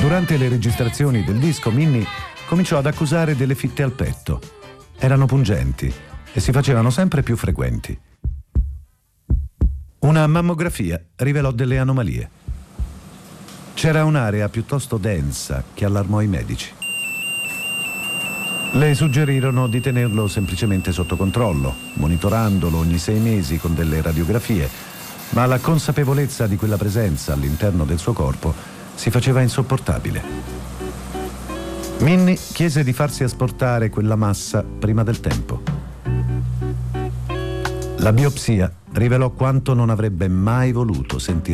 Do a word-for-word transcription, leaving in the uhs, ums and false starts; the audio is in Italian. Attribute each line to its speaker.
Speaker 1: Durante le registrazioni del disco, Minnie cominciò ad accusare delle fitte al petto. Erano pungenti e si facevano sempre più frequenti. Una mammografia rivelò delle anomalie. C'era un'area piuttosto densa che allarmò i medici. Le suggerirono di tenerlo semplicemente sotto controllo, monitorandolo ogni sei mesi con delle radiografie, ma la consapevolezza di quella presenza all'interno del suo corpo si faceva insopportabile. Minnie chiese di farsi asportare quella massa prima del tempo. La biopsia rivelò quanto non avrebbe mai voluto sentire